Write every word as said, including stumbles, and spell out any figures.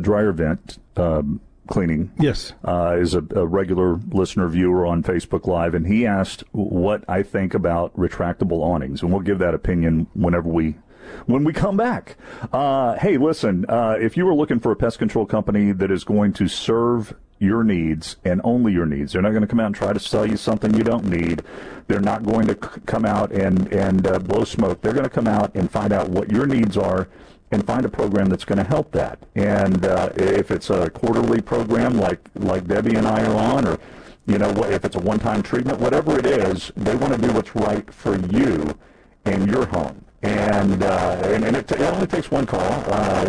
dryer vent um, cleaning. Yes. Uh, is a, a regular listener viewer on Facebook Live, and he asked what I think about retractable awnings, and we'll give that opinion whenever we when we come back. Uh, hey, listen, uh, if you were looking for a pest control company that is going to serve your needs and only your needs, they're not going to come out and try to sell you something you don't need. They're not going to c- come out and, and uh, blow smoke. They're going to come out and find out what your needs are and find a program that's going to help that. And uh, if it's a quarterly program like, like Debbie and I are on, or you know, if it's a one-time treatment, whatever it is, they want to do what's right for you and your home. And, uh, and, and it, t- it only takes one call. Uh,